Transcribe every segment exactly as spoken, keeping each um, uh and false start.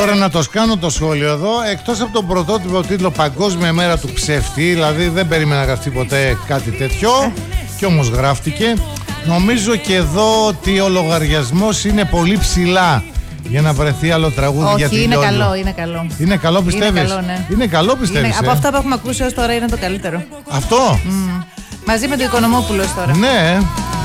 τώρα να το σκάνω το σχόλιο εδώ. Εκτός από τον πρωτότυπο τίτλο Παγκόσμια Μέρα του Ψεύτη, δηλαδή δεν περίμενα να γραφτεί ποτέ κάτι τέτοιο, κι όμως γράφτηκε. Νομίζω και εδώ ότι ο λογαριασμός είναι πολύ ψηλά για να βρεθεί άλλο τραγούδι. Όχι, για τη είναι Λιόλιο. καλό, είναι καλό. Είναι καλό, πιστεύεις? Είναι καλό, ναι. Είναι καλό, πιστεύεις? Είναι, ε? από αυτά που έχουμε ακούσει ως τώρα είναι το καλύτερο. Αυτό. Mm. Μαζί με το Οικονομόπουλο τώρα. Ναι.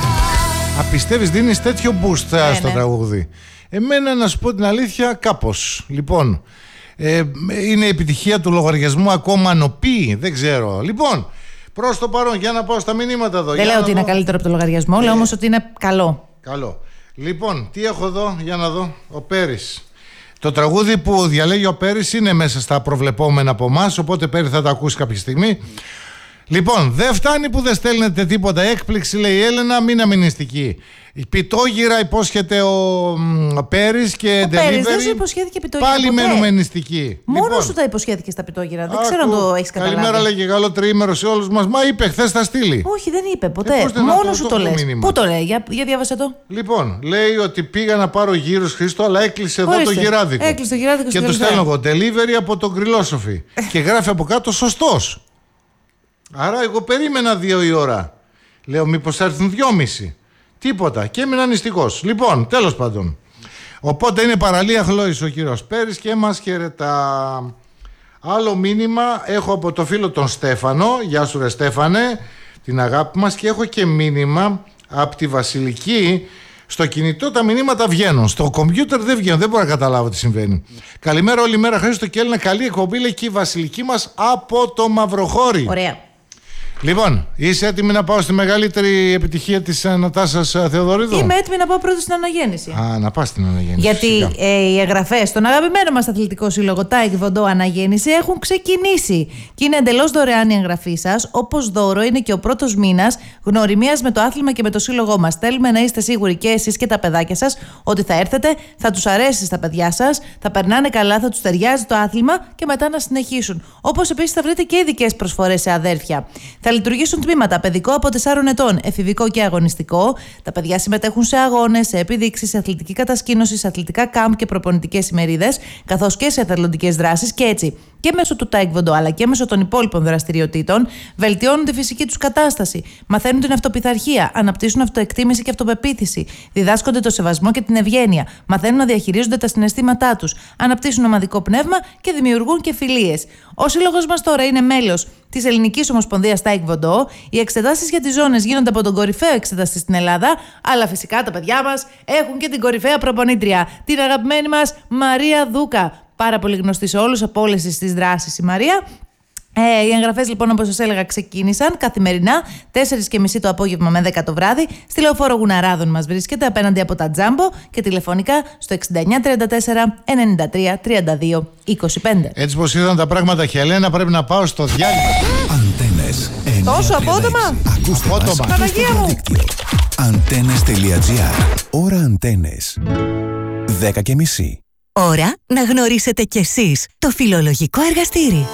Α, πιστεύεις, δίνεις τέτοιο boost ναι, στο ναι. τραγούδι. Εμένα, να σου πω την αλήθεια, κάπως. Λοιπόν, ε, είναι η επιτυχία του λογαριασμού ακόμα νοπή, δεν ξέρω. Λοιπόν, προς το παρόν, για να πάω στα μηνύματα εδώ. Δεν λέω ότι δω. Είναι καλύτερο από το λογαριασμό, ε, λέω όμως ότι είναι καλό. Καλό. Λοιπόν, τι έχω εδώ, για να δω. Ο Πέρης. Το τραγούδι που διαλέγει ο Πέρης είναι μέσα στα προβλεπόμενα από εμάς, οπότε Πέρη θα το ακούσει κάποια στιγμή. Λοιπόν, δεν φτάνει που δεν στέλνετε τίποτα. Έκπληξη, λέει η Έλενα, μην αμηνιστική. Η πιτόγυρα υπόσχεται ο, ο Πέρης και ο Πέρης δεν σου υποσχέθηκε πιτόγυρα. Πάλι ποτέ. Μένουμε νηστικοί. Μόνο λοιπόν, σου τα υποσχέθηκε στα πιτόγυρα. Δεν άκου, ξέρω αν το έχεις καταλάβει. Καλημέρα, λέγε, καλό τριήμερο σε όλους μας. Μα είπε, χθες θα στείλει. Όχι, δεν είπε ποτέ. Ε, μόνο το, σου το, το, το λες. μήνυμα. Πού το λέει, για, για διάβασε το. Λοιπόν, λέει ότι πήγα να πάρω γύρους, Χρήστο, αλλά έκλεισε Ορίστε, εδώ το γυράδικο. Έκλεισε το γυράδικο. Και του στέλνω εγώ delivery από τον Κρυλόσοφη. Και γράφει από κάτω σωστός. Άρα εγώ περίμενα δύο η ώρα. Λέω μήπως θα έρθουν δυόμιση. Τίποτα. Και έμεινα νηστικός. Λοιπόν, τέλος πάντων. Οπότε είναι παραλία Χλώης ο κύριος Πέρης και μας χαιρετά. Άλλο μήνυμα έχω από το φίλο τον Στέφανο. Γεια σου ρε Στέφανε, την αγάπη μας. Και έχω και μήνυμα από τη Βασιλική. Στο κινητό τα μηνύματα βγαίνουν. Στο κομπιούτερ δεν βγαίνουν. Δεν μπορώ να καταλάβω τι συμβαίνει. Καλημέρα όλη μέρα. Χρήστο και Έλληνα. Καλή εκπομπή, λέει και η Βασιλική μας από το Μαυροχώρι. Ωραία. Λοιπόν, είσαι έτοιμη να πάω στη μεγαλύτερη επιτυχία της Νατάσας Θεοδωρίδου? Είμαι έτοιμη να πάω πρώτα στην αναγέννηση. Α, να πας στην αναγέννηση. Γιατί ε, οι εγγραφές στον αγαπημένο μας αθλητικό σύλλογο Taekwondo Αναγέννηση έχουν ξεκινήσει. Και είναι εντελώς δωρεάν η εγγραφή σας. Όπως δώρο είναι και ο πρώτος μήνας γνωριμίας με το άθλημα και με το σύλλογό μας. Θέλουμε να είστε σίγουροι και εσείς και τα παιδάκια σας ότι θα έρθετε, θα τους αρέσει στα παιδιά σας, θα περνάνε καλά, θα τους ταιριάζει το άθλημα και μετά να συνεχίσουν. Όπως επίσης θα βρείτε και ειδικές προσφορές σε αδέρφια. Θα λειτουργήσουν τμήματα παιδικό από τεσσάρων ετών, εφηβικό και αγωνιστικό. Τα παιδιά συμμετέχουν σε αγώνες, σε επιδείξεις, σε αθλητική κατασκήνωση, σε αθλητικά κάμπ και προπονητικές ημερίδες, καθώς και σε εθελοντικές δράσεις και έτσι. Και μέσω του Taekwondo αλλά και μέσω των υπόλοιπων δραστηριοτήτων βελτιώνουν τη φυσική τους κατάσταση, μαθαίνουν την αυτοπειθαρχία, αναπτύσσουν αυτοεκτίμηση και αυτοπεποίθηση, διδάσκονται το σεβασμό και την ευγένεια, μαθαίνουν να διαχειρίζονται τα συναισθήματά τους, αναπτύσσουν ομαδικό πνεύμα και δημιουργούν και φιλίες. Ο σύλλογος μας τώρα είναι μέλος της Ελληνικής Ομοσπονδίας Taekwondo. Οι εξετάσεις για τις ζώνες γίνονται από τον κορυφαίο εξεταστή στην Ελλάδα, αλλά φυσικά τα παιδιά μας έχουν και την κορυφαία προπονήτρια, την αγαπημένη μας Μαρία Δούκα. Πάρα πολύ γνωστή σε όλους από όλες τις δράσεις η Μαρία. Ε, οι εγγραφές λοιπόν, όπως σας έλεγα, ξεκίνησαν καθημερινά τέσσερις και μισή το απόγευμα με δέκα το βράδυ. Στη Λεωφόρο Γουναράδων μας βρίσκεται απέναντι από τα Τζάμπο και τηλεφωνικά στο εξήντα εννιά τριάντα τέσσερα ενενήντα τρία τριάντα δύο είκοσι πέντε. Έτσι πως είδαν τα πράγματα, Χελένα, πρέπει να πάω στο διάλειμμα. Αντένες. Τόσο απότομα. Ακούστε μας Παναγία μου. Αντένες τελεία τζι άρ. Ώρα Αντένες. δέκα και μισή. Ώρα να γνωρίσετε κι εσείς το φιλολογικό εργαστήρι.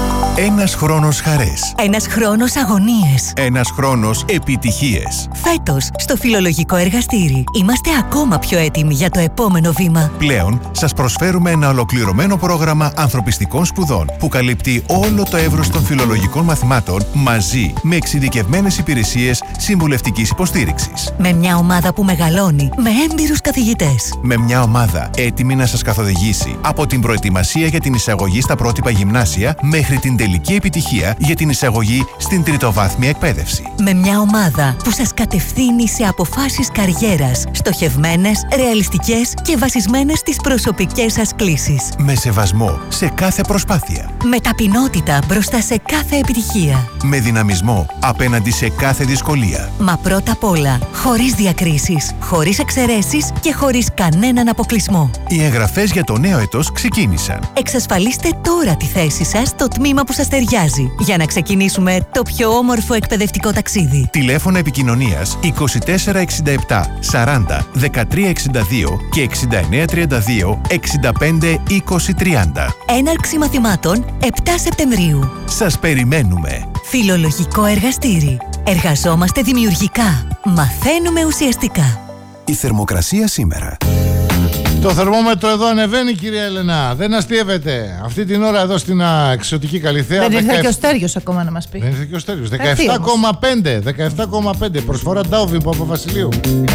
Ένας χρόνος χαρές. Ένας χρόνος αγωνίες. Ένας χρόνος επιτυχίες. Φέτος, στο φιλολογικό εργαστήρι, είμαστε ακόμα πιο έτοιμοι για το επόμενο βήμα. Πλέον, σας προσφέρουμε ένα ολοκληρωμένο πρόγραμμα ανθρωπιστικών σπουδών που καλύπτει όλο το εύρος των φιλολογικών μαθημάτων μαζί με εξειδικευμένες υπηρεσίες συμβουλευτικής υποστήριξης. Με μια ομάδα που μεγαλώνει, με έμπειρους καθηγητές. Με μια ομάδα έτοιμη να σας καθοδηγήσει από την προετοιμασία για την εισαγωγή στα πρότυπα γυμνάσια μέχρι την τελική επιτυχία για την εισαγωγή στην τριτοβάθμια εκπαίδευση. Με μια ομάδα που σας κατευθύνει σε αποφάσεις καριέρας, στοχευμένες, ρεαλιστικές και βασισμένες στις προσωπικές σας κλίσεις. Με σεβασμό σε κάθε προσπάθεια. Με ταπεινότητα μπροστά σε κάθε επιτυχία. Με δυναμισμό απέναντι σε κάθε δυσκολία. Μα πρώτα απ' όλα, χωρίς διακρίσεις, χωρίς εξαιρέσεις και χωρίς κανέναν αποκλεισμό. Οι εγγραφές για το νέο έτος ξεκίνησαν. Εξασφαλίστε τώρα τη θέση σας στο τμήμα που σας ταιριάζει για να ξεκινήσουμε το πιο όμορφο εκπαιδευτικό ταξίδι. Τηλέφωνο επικοινωνίας είκοσι τέσσερα εξήντα επτά σαράντα δεκατρία εξήντα δύο και εξήντα εννέα τριάντα δύο εξήντα πέντε είκοσι τριάντα. Έναρξη μαθημάτων επτά Σεπτεμβρίου. Σας περιμένουμε. Φιλολογικό εργαστήρι. Εργαζόμαστε δημιουργικά. Μαθαίνουμε ουσιαστικά. Η θερμοκρασία σήμερα. Το θερμόμετρο εδώ ανεβαίνει, κυρία Ελενά. Δεν αστείευεται. Αυτή την ώρα εδώ στην εξωτική Καλυθέα. Δεν ήρθε και ο Στέργιος ακόμα να μας πει. Δεν ήρθε και ο Στέργιος. δεκαεπτά κόμμα πέντε. δεκαεπτά κόμμα πέντε. Προσφορά Ντάουβιν Παπαβασιλείου.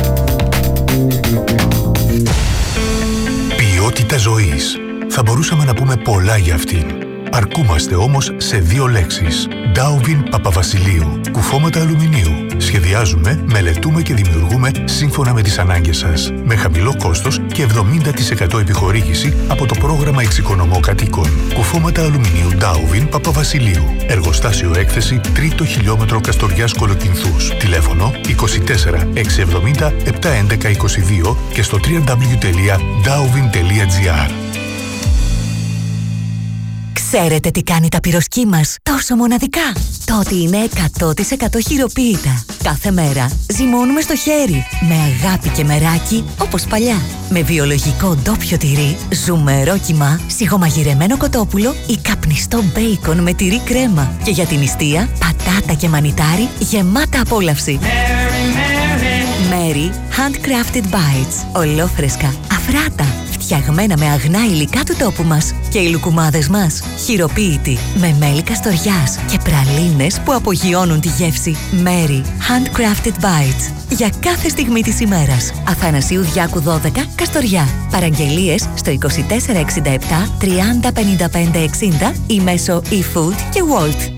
Ποιότητα ζωής. Θα μπορούσαμε να πούμε πολλά για αυτήν. Αρκούμαστε όμως σε δύο λέξεις. Ντάουβιν Παπαβασιλείου. Κουφώματα αλουμινίου. Σχεδιάζουμε, μελετούμε και δημιουργούμε σύμφωνα με τις ανάγκες σας. Με χαμηλό κόστος και εβδομήντα τοις εκατό επιχορήγηση από το πρόγραμμα Εξοικονομώ Κατοίκων. Κουφώματα αλουμινίου Ντάουβιν Παπαβασιλείου. Εργοστάσιο έκθεση τρίτο χιλιόμετρο Καστοριάς Κολοκυνθούς. Τηλέφωνο είκοσι τέσσερα εξακόσια εβδομήντα επτακόσια έντεκα είκοσι δύο και στο double-u double-u double-u τελεία ντάουβιν τελεία τζι άρ. Ξέρετε τι κάνει τα πυροσκή μας τόσο μοναδικά? Το ότι είναι εκατό τοις εκατό χειροποίητα. Κάθε μέρα ζυμώνουμε στο χέρι, με αγάπη και μεράκι, όπως παλιά. Με βιολογικό ντόπιο τυρί, ζουμερό κιμά, σιγομαγειρεμένο κοτόπουλο ή καπνιστό μπέικον με τυρί κρέμα. Και για την νηστεία, πατάτα και μανιτάρι γεμάτα απόλαυση. Mary Handcrafted Bites. Ολόφρεσκα, αφράτα, φτιαγμένα με αγνά υλικά του τόπου μας. Και οι λουκουμάδες μας, χειροποίητοι, με μέλι καστοριάς και πραλίνες που απογειώνουν τη γεύση. Mary Handcrafted Bites. Για κάθε στιγμή της ημέρας. Αθανασίου Διάκου δώδεκα, Καστοριά. Παραγγελίες στο είκοσι τέσσερα εξήντα επτά τριάντα πενήντα πέντε εξήντα ή μέσω eFood και Wolt.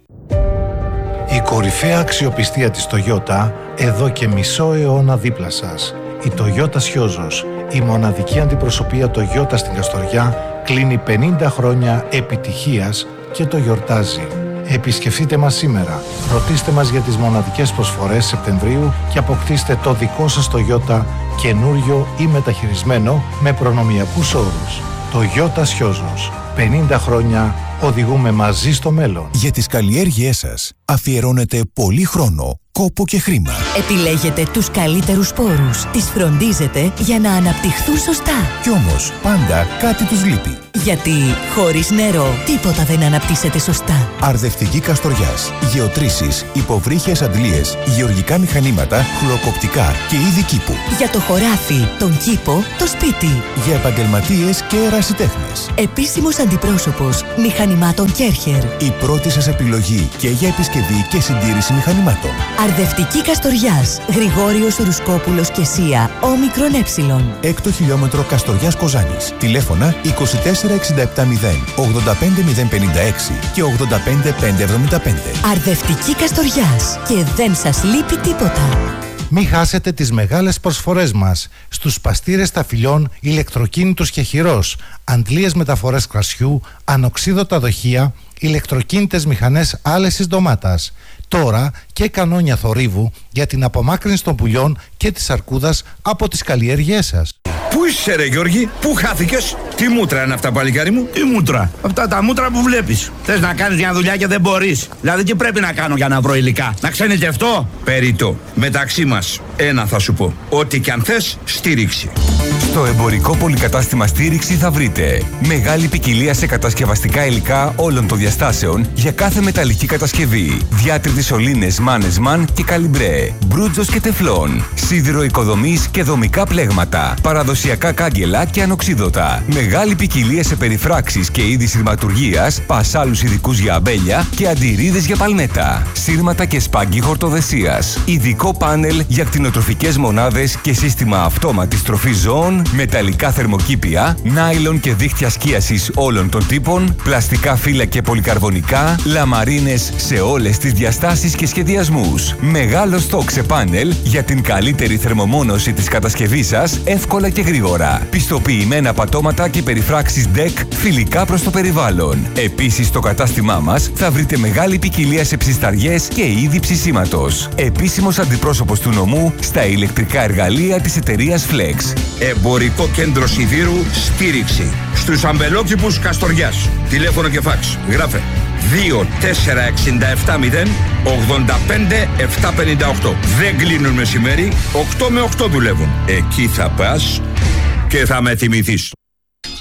Η κορυφαία αξιοπιστία της Toyota εδώ και μισό αιώνα δίπλα σας. Η Toyota Σιόζος, η μοναδική αντιπροσωπεία Toyota στην Καστοριά, κλείνει πενήντα χρόνια επιτυχίας και το γιορτάζει. Επισκεφτείτε μας σήμερα, ρωτήστε μας για τις μοναδικές προσφορές Σεπτεμβρίου και αποκτήστε το δικό σας Toyota καινούριο ή μεταχειρισμένο με προνομιακούς όρους. Toyota Σιόζος, πενήντα χρόνια οδηγούμε μαζί στο μέλλον. Για τις καλλιέργειές σας αφιερώνετε πολύ χρόνο, κόπο και χρήμα. Επιλέγετε τους καλύτερους σπόρους, τις φροντίζετε για να αναπτυχθούν σωστά. Κι όμως πάντα κάτι τους λείπει. Γιατί χωρίς νερό τίποτα δεν αναπτύσσεται σωστά. Αρδευτική Καστοριάς, γεωτρήσεις, υποβρύχιες αντλίες, γεωργικά μηχανήματα, χλωροκοπτικά και είδη κήπου. Για το χωράφι, τον κήπο, το σπίτι. Για επαγγελματίες και ερασιτέχνες. Επίσημος αντιπρόσωπος μηχανημάτων Κέρχερ. Η πρώτη σας επιλογή και για επισκευή και συντήρηση μηχανημάτων. Αρδευτική Καστοριάς, Γρηγόριος Ρουσκόπουλος και Σία, όμικρον έψιλον. Έκτο χιλιόμετρο Καστοριάς Κοζάνης. Τηλέφωνα είκοσι τέσσερα εξήντα επτά μηδέν ογδόντα πέντε μηδέν πενήντα έξι και ογδόντα πέντε πεντακόσια εβδομήντα πέντε. Αρδευτική Καστοριάς. Και δεν σας λείπει τίποτα. Μην χάσετε τις μεγάλες προσφορές μας στους παστήρες ταφυλιών ηλεκτροκίνητους και χειρός, αντλίες μεταφορές κρασιού, ανοξίδωτα δοχεία, ηλεκτροκίνητες μηχανές άλεσης ντομάτας. Τώρα και κανόνια θορύβου για την απομάκρυνση των πουλιών και της αρκούδας από τις καλλιέργειές σας. Πού είσαι ρε Γιώργη, πού χάθηκες? Τι μούτρα είναι αυτά παλικάρι μου? Τι μούτρα? Αυτά τα μούτρα που βλέπεις. Θες να κάνεις μια δουλειά και δεν μπορείς. Δηλαδή τι πρέπει να κάνω για να βρω υλικά? Να ξενιτευτώ? Περιττό. Μεταξύ μας, ένα θα σου πω. Ό,τι κι αν θες, στήριξη. Στο εμπορικό πολυκατάστημα Στήριξη θα βρείτε μεγάλη ποικιλία σε κατασκευαστικά υλικά όλων των διαστάσεων για κάθε μεταλλική κατασκευή. Διάτριτες σωλήνες Mannesmann και Καλιμπρέ, μπρούτζος και τεφλόν, σίδηρο οικοδομής και δομικά πλέγματα, παραδοσιακά κάγκελα και ανοξίδωτα. Μεγάλη ποικιλία σε περιφράξεις και είδη σειρματουργίας, πασάλους ειδικούς για αμπέλια και αντιρρίδες για παλνέτα, σύρματα και σπάγκι χορτοδεσίας. Ειδικό πάνελ για κτηνοτροφικές μονάδες και σύστημα αυτόματης τροφής ζώων, μεταλλικά θερμοκήπια, νάιλον και δίχτυα σκίασης όλων των τύπων, πλαστικά φύλλα και πολυκαρβονικά, λαμαρίνες σε όλες τις διαστάσεις και σχεδιασμούς. Μεγάλο στόκ σε πάνελ για την καλύτερη θερμομόνωση της κατασκευής σας, εύκολα και γρήγορα. Πιστοποιημένα πατώματα και περιφράξεις ντεκ φιλικά προς το περιβάλλον. Επίσης στο κατάστημά μας θα βρείτε μεγάλη ποικιλία σε ψισταριές και είδη ψησίματος. Επίσημος αντιπρόσωπος του νομού στα ηλεκτρικά εργαλεία της εταιρείας Flex. Εμπορικό κέντρο σιδήρου Στήριξη. Στους αμπελόκηπους Καστοριάς. Τηλέφωνο και φάξ. Γράφε δύο τέσσερα εξήντα επτά μηδέν ογδόντα πέντε επτακόσια πενήντα οκτώ. Δεν κλείνουν μεσημέρι, οκτώ με οκτώ δουλεύουν. Εκεί θα πας και θα με θυμηθείς.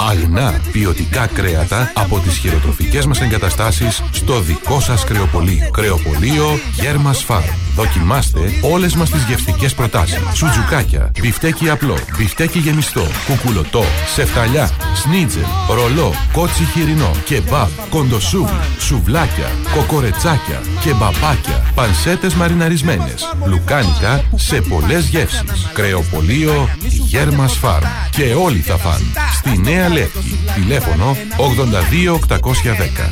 Αγνά ποιοτικά κρέατα από τις χειροτροφικές μας εγκαταστάσεις στο δικό σας κρεοπωλείο. Κρεοπωλείο Γέρμας Φαρμ. Δοκιμάστε όλες μας τις γευστικές προτάσεις. Σουτζουκάκια, μπιφτέκι απλό, μπιφτέκι γεμιστό, κουκουλωτό, σεφταλιά, σνίτζελ, ρολό, κότσι χοιρινό, κεμπάμπ, κοντοσούβλι, σουβλάκια, κοκορετσάκια, κεμπαπάκια, πανσέτες μαριναρισμένες, λουκάνικα σε πολλές γεύσεις. Κρεοπωλείο Γέρμας Φαρμ. Και όλοι θα φαν. Στη Νέα Λεύκη. Τηλέφωνο ογδόντα δύο οκτακόσια δέκα.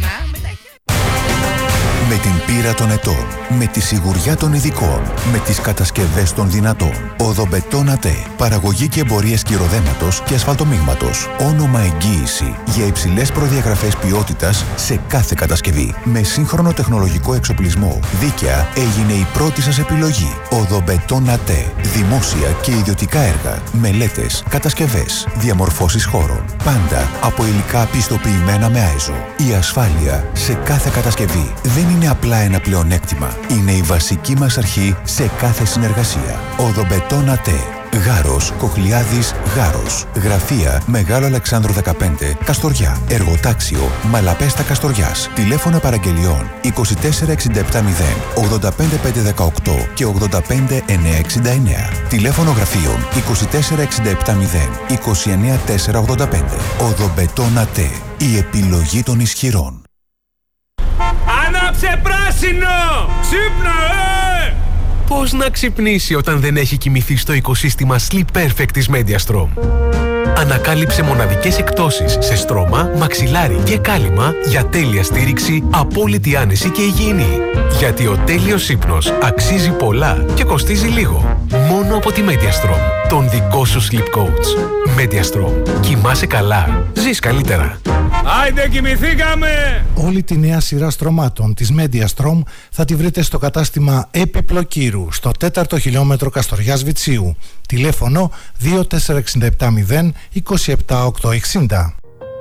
Με την πείρα των ετών, με τη σιγουριά των ειδικών, με τις κατασκευές των δυνατών. Οδομπετόν ΑΤΕ. Παραγωγή και εμπορίες κυρωδέματος και ασφαλτομίγματος. Όνομα εγγύηση για υψηλές προδιαγραφές ποιότητας σε κάθε κατασκευή. Με σύγχρονο τεχνολογικό εξοπλισμό. Δίκαια έγινε η πρώτη σας επιλογή. Οδομπετόν ΑΤΕ. Δημόσια και ιδιωτικά έργα. Μελέτες, κατασκευές, διαμορφώσεις χώρων. Πάντα από υλικά πιστοποιημένα με άιζο. Η ασφάλεια σε κάθε κατασκευή δεν είναι απλά ένα πλεονέκτημα. Είναι η βασική μας αρχή σε κάθε συνεργασία. Οδομπετόν ΑΤΕ. Γάρος, Κοχλιάδης, Γάρος. Γραφεία Μεγάλο Αλεξάνδρου δεκαπέντε, Καστοριά. Εργοτάξιο Μαλαπέστα Καστοριάς. Τηλέφωνα παραγγελιών είκοσι τέσσερα εξήντα επτά μηδέν ογδόντα πέντε πεντακόσια δεκαοκτώ και ογδόντα πέντε εννιακόσια εξήντα εννέα. Τηλέφωνο γραφείων είκοσι τέσσερα εξήντα επτά μηδέν είκοσι εννέα τετρακόσια ογδόντα πέντε. Οδομπετόν ΑΤΕ. Η επιλογή των ισχυρών. Άναψε πράσινο! Ξύπνα, ε! Πώς να ξυπνήσει όταν δεν έχει κοιμηθεί στο οικοσύστημα Sleep Perfect της Mediastrom. Ανακάλυψε μοναδικές εκτόσεις σε στρώμα, μαξιλάρι και κάλυμα για τέλεια στήριξη, απόλυτη άνεση και υγιεινή. Γιατί ο τέλειος ύπνος αξίζει πολλά και κοστίζει λίγο. Μόνο από τη Mediastrom, τον δικό σου Sleep Coach. Mediastrom. Κοιμάσαι καλά. Ζεις καλύτερα. Άιντε, κοιμηθήκαμε! Όλη τη νέα σειρά στρωμάτων της Mediastrom θα τη βρείτε στο κατάστημα Έπιπλο Κύρου, στο τέταρτο χιλιόμετρο Καστοριάς Βιτσίου. Τηλέφωνο δύο τέσσερα εξήντα επτά μηδέν είκοσι επτά οκτακόσια εξήντα.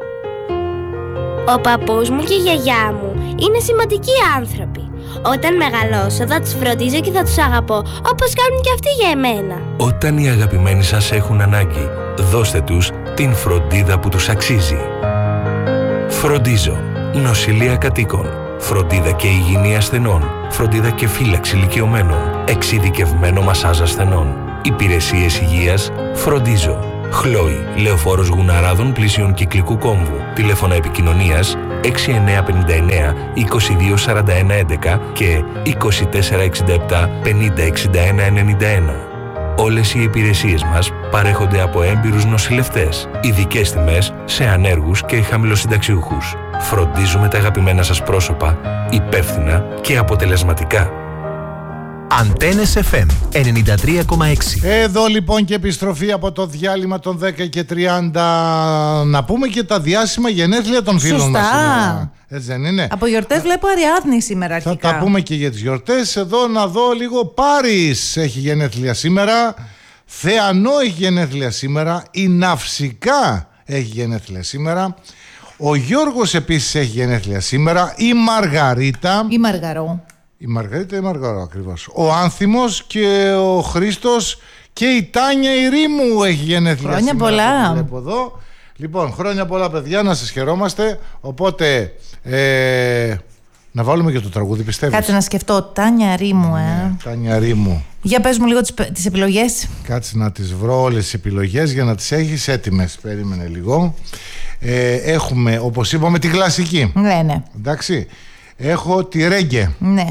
Ο παππούς μου και η γιαγιά μου είναι σημαντικοί άνθρωποι. Όταν μεγαλώσω θα τους φροντίζω και θα τους αγαπώ όπως κάνουν και αυτοί για εμένα. Όταν οι αγαπημένοι σας έχουν ανάγκη, δώστε τους την φροντίδα που τους αξίζει. Φροντίζω. Νοσηλεία κατοίκων. Φροντίδα και υγιεινή ασθενών. Φροντίδα και φύλαξη ηλικιωμένων. Εξειδικευμένο μασάζ ασθενών. Υπηρεσίες υγείας. Φροντίζω. Χλόι. Λεωφόρος Γουναράδων πλησίων Κυκλικού Κόμβου. Τηλέφωνα επικοινωνίας έξι εννιά πέντε εννιά είκοσι δύο σαράντα ένα έντεκα και είκοσι τέσσερα εξήντα επτά πενήντα εξήντα ένα ενενήντα ένα. Όλες οι υπηρεσίες μας παρέχονται από έμπειρους νοσηλευτές. Ειδικές τιμές σε ανέργους και χαμηλοσυνταξιούχους. Φροντίζουμε τα αγαπημένα σας πρόσωπα υπεύθυνα και αποτελεσματικά. Αντένες εφ εμ ενενήντα τρία κόμμα έξι. Εδώ λοιπόν και επιστροφή από το διάλειμμα των δέκα και τριάντα. Να πούμε και τα διάσημα γενέθλια των φίλων μας. Σωστά. Έτσι δεν είναι? Από γιορτές βλέπω Αριάδνη σήμερα αρχικά. Θα τα πούμε και για τις γιορτές. Εδώ να δω λίγο. Πάρης έχει γενέθλια σήμερα. Θεανό έχει γενέθλια σήμερα. Η Ναυσικά έχει γενέθλια σήμερα. Ο Γιώργος επίσης έχει γενέθλια σήμερα. Η Μαργαρίτα. Η Μαργαρό. Η Μαργαρίτα ή η Μαργαρό ακριβώς. Ο Άνθιμος και ο Χρήστος και η Τάνια η Ρήμου έχει γενέθλια χρόνια σήμερα. πολλά. Βλέπω εδώ. Λοιπόν, χρόνια πολλά παιδιά, να σας χαιρόμαστε. Οπότε ε, να βάλουμε και το τραγούδι, πιστεύεις? Κάτσε να σκεφτώ. Τάνια Ρήμου, ε. Ναι, Τάνια Ρήμου. Για πες μου λίγο τις, τις επιλογές. Κάτσε να τις βρω όλες τις επιλογές για να τις έχεις έτοιμες. Περίμενε λίγο. ε, Έχουμε, όπως είπαμε, τη κλασική. Ναι, ναι. Εντάξει. Έχω τη ρέγγε. Ναι.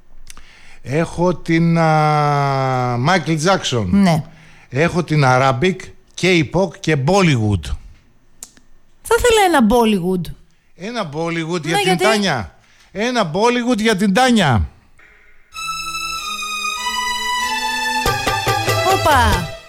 Έχω την Μάικλ Τζάκσον. Ναι. Έχω την Arabic, K-pop και Bollywood. Θα ήθελα ένα Bollywood. Ένα Bollywood Ναι, για την γιατί? Τάνια. Ένα Bollywood για την Τάνια. Όπα.